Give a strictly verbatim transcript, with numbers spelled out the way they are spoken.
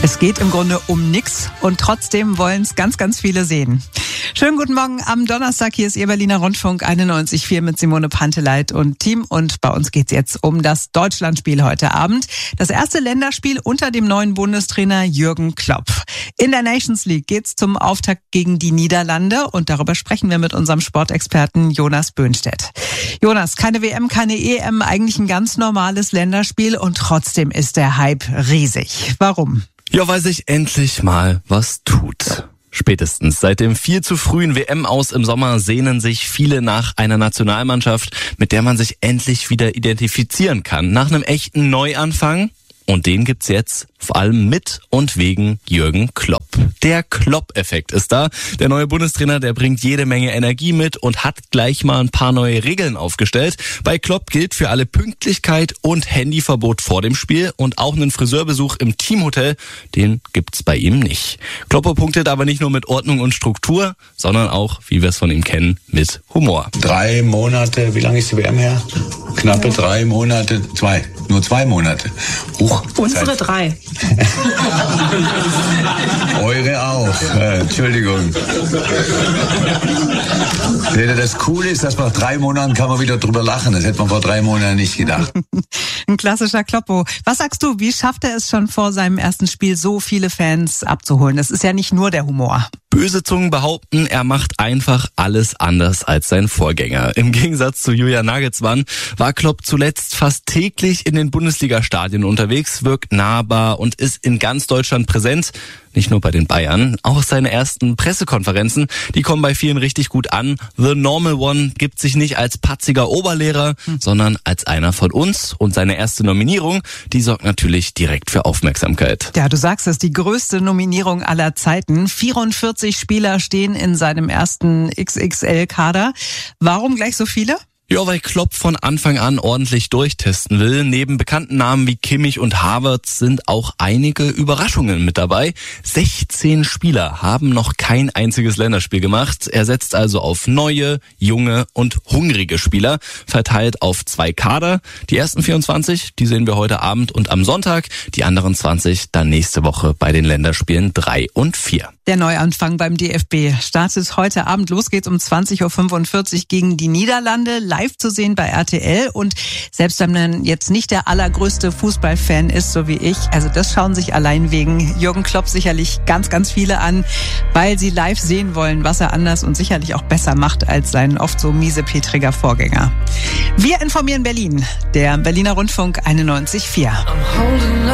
Es geht im Grunde um nichts und trotzdem wollen es ganz, ganz viele sehen. Schönen guten Morgen am Donnerstag. Hier ist Ihr Berliner Rundfunk einundneunzig Komma vier mit Simone Panteleit und Team. Und bei uns geht's jetzt um das Deutschlandspiel heute Abend. Das erste Länderspiel unter dem neuen Bundestrainer Jürgen Klopp. In der Nations League geht's zum Auftakt gegen die Niederlande und darüber sprechen wir mit unserem Sportexperten Jonas Böhnstedt. Jonas, keine W M, keine E M, eigentlich ein ganz normales Länderspiel und trotzdem ist der Hype riesig. Warum? Ja, weil sich endlich mal was tut. Spätestens seit dem viel zu frühen W M-Aus im Sommer sehnen sich viele nach einer Nationalmannschaft, mit der man sich endlich wieder identifizieren kann. Nach einem echten Neuanfang. Und den gibt's jetzt vor allem mit und wegen Jürgen Klopp. Der Klopp-Effekt ist da. Der neue Bundestrainer, der bringt jede Menge Energie mit und hat gleich mal ein paar neue Regeln aufgestellt. Bei Klopp gilt für alle Pünktlichkeit und Handyverbot vor dem Spiel und auch einen Friseurbesuch im Teamhotel, den gibt's bei ihm nicht. Klopp punktet aber nicht nur mit Ordnung und Struktur, sondern auch, wie wir es von ihm kennen, mit Humor. Drei Monate, wie lange ist die W M her? Knappe ja. drei Monate, zwei, nur zwei Monate. Huch, Unsere Zeit. drei. Eure auch, äh, Entschuldigung. Das Coole ist, dass nach drei Monaten kann man wieder drüber lachen. Das hätte man vor drei Monaten nicht gedacht. Ein klassischer Kloppo. Was sagst du, wie schafft er es schon vor seinem ersten Spiel, so viele Fans abzuholen? Das ist ja nicht nur der Humor. Böse Zungen behaupten, er macht einfach alles anders als sein Vorgänger. Im Gegensatz zu Julian Nagelsmann war Klopp zuletzt fast täglich in den Bundesliga-Stadien unterwegs, wirkt nahbar und ist in ganz Deutschland präsent. Nicht nur bei den Bayern, auch seine ersten Pressekonferenzen, die kommen bei vielen richtig gut an. The Normal One gibt sich nicht als patziger Oberlehrer, hm. sondern als einer von uns. Und seine erste Nominierung, die sorgt natürlich direkt für Aufmerksamkeit. Ja, du sagst es, die größte Nominierung aller Zeiten. vierundvierzig Spieler stehen in seinem ersten X X L-Kader. Warum gleich so viele? Ja, weil Klopp von Anfang an ordentlich durchtesten will. Neben bekannten Namen wie Kimmich und Havertz sind auch einige Überraschungen mit dabei. sechzehn Spieler haben noch kein einziges Länderspiel gemacht. Er setzt also auf neue, junge und hungrige Spieler, verteilt auf zwei Kader. Die ersten vierundzwanzig, die sehen wir heute Abend und am Sonntag. Die anderen zwanzig dann nächste Woche bei den Länderspielen drei und vier. Der Neuanfang beim D F B startet heute Abend. Los geht's um zwanzig Uhr fünfundvierzig gegen die Niederlande. Live zu sehen bei R T L. Und selbst wenn man jetzt nicht der allergrößte Fußballfan ist, so wie ich, also das schauen sich allein wegen Jürgen Klopp sicherlich ganz, ganz viele an, weil sie live sehen wollen, was er anders und sicherlich auch besser macht als sein oft so miesepetriger Vorgänger. Wir informieren Berlin. Der Berliner Rundfunk einundneunzig Komma vier.